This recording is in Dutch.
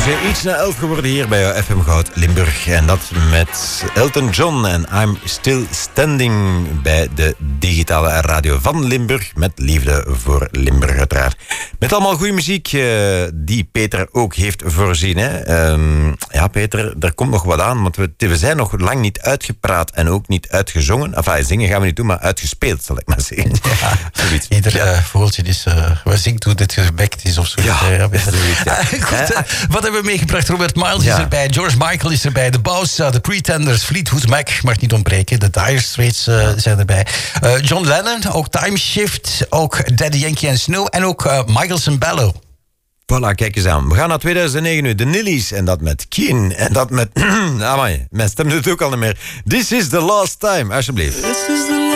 Iets na 11 geworden hier bij FM Goud Limburg. En dat met Elton John en I'm Still Standing bij de digitale radio van Limburg. Met liefde voor Limburg uiteraard. Met allemaal goede muziek die Peter ook heeft voorzien. Hè. Ja, Peter, er komt nog wat aan. Want we zijn nog lang niet uitgepraat en ook niet uitgezongen. Enfin, zingen gaan we niet doen, maar uitgespeeld, zal ik maar zeggen. Ja, ieder vogeltje is zingt hoe dit gebekt is of zo. Ja, goed, wat hebben we meegebracht? Robert Miles is erbij, George Michael is erbij, The Bows, The Pretenders, Fleetwood Mac mag niet ontbreken, de Dire Straits zijn erbij. John Lennon, ook Time Shift, ook Daddy Yankee en Snow en ook Michael Sembello. Voilà, kijk eens aan. We gaan naar 2009 nu. De Nillies. En dat met Keen. En dat met... Amai, mijn stem doet het ook al niet meer. This is the last time, alsjeblieft.